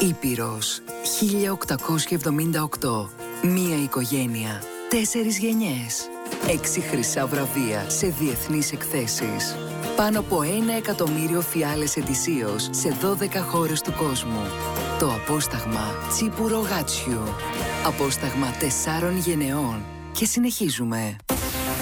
Ήπειρος 1878. Μία οικογένεια, 4 γενιές, 6 χρυσά βραβεία σε διεθνείς εκθέσεις. Πάνω από 1 εκατομμύριο φιάλες ετησίως σε 12 χώρες του κόσμου. Το απόσταγμα Τσίπουρο Γάτσιου. Απόσταγμα 4 γενεών. Και συνεχίζουμε.